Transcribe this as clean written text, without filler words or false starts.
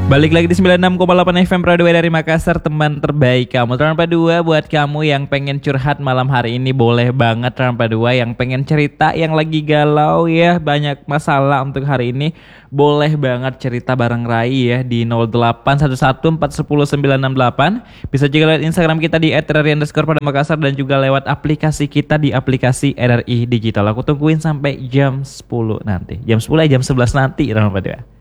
Balik lagi di 96,8 FM Radio dari Makassar, teman terbaik kamu. Terang dua buat kamu yang pengen curhat malam hari ini boleh banget. Terang dua yang pengen cerita, yang lagi galau ya, banyak masalah untuk hari ini, boleh banget cerita bareng Rai ya di 0811410968. Bisa juga lihat Instagram kita di @rri_pada_Makassar dan juga lewat aplikasi kita di aplikasi RRI Digital. Aku tungguin sampai jam 10 nanti. Jam 10 jam 11 nanti, terang dua.